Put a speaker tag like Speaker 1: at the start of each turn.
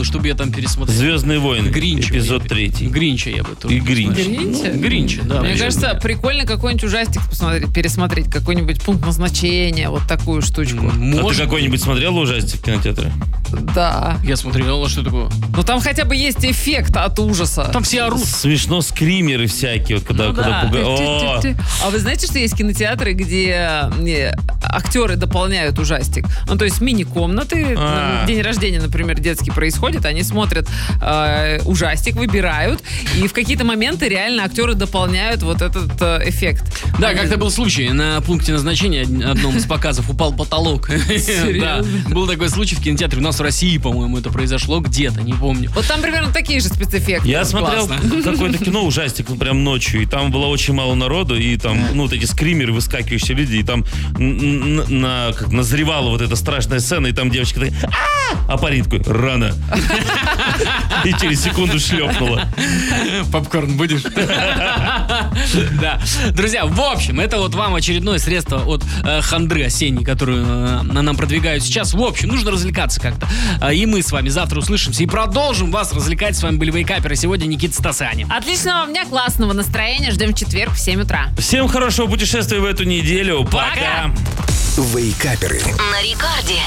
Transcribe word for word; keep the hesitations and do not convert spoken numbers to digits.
Speaker 1: силы, чтобы я там пересмотрел.
Speaker 2: «Звездные войны»,
Speaker 1: Гринч,
Speaker 2: эпизод третий.
Speaker 1: Гринча я бы тоже.
Speaker 2: И Гринч.
Speaker 3: Гринча?
Speaker 1: Гринча, да.
Speaker 3: Мне
Speaker 1: наверное.
Speaker 3: кажется, прикольно какой-нибудь ужастик посмотреть, пересмотреть, какой-нибудь пункт назначения, вот такую штучку.
Speaker 2: А ты
Speaker 1: Может,
Speaker 2: какой-нибудь смотрел ужастик в кинотеатре?
Speaker 3: Да.
Speaker 1: я смотрел, а что такое?
Speaker 3: Но там хотя бы есть эффект от ужаса.
Speaker 1: Там все орут.
Speaker 2: Смешно, скримеры всякие, вот когда,
Speaker 1: Ну
Speaker 2: когда
Speaker 1: да.
Speaker 2: пугают. О!
Speaker 3: Ты-ты-ты-ты. А вы знаете, что есть кинотеатры, где не, актеры дополняют ужастик? Ну, то есть мини-комнаты,
Speaker 2: А.
Speaker 3: на день рождения, например, детский происходит, они смотрят э, ужастик, выбирают, и в какие-то моменты реально актеры дополняют вот этот э, эффект.
Speaker 1: Да,
Speaker 3: Они-
Speaker 1: как-то был случай. На пункте назначения одном из показов упал потолок. Да, был такой случай в кинотеатре. У нас в России, по-моему, это произошло где-то, не помню.
Speaker 3: Вот там примерно такие же спецэффекты.
Speaker 2: Я смотрел
Speaker 1: Классно.
Speaker 2: какое-то кино, ужастик, ну, прям ночью, и там было очень мало народу, и там, ну, вот эти скримеры, выскакивающие люди, и там н- н- на, как назревала вот эта страшная сцена, и там девочка такая, а парень такой, рано. И через секунду шлепнула.
Speaker 1: Попкорн будешь? Да. Друзья, в общем, это вот вам очередное средство от э, хандры осенней, которую э, нам продвигают сейчас. В общем, нужно развлекаться как-то. Э, И мы с вами завтра услышимся и продолжим вас развлекать. С вами были Вейкаперы. Сегодня Никита Стасани.
Speaker 3: Отличного дня, классного настроения. Ждем в четверг в семь утра.
Speaker 2: Всем хорошего путешествия в эту неделю. Пока!
Speaker 4: Вейкаперы.
Speaker 5: На рекорде.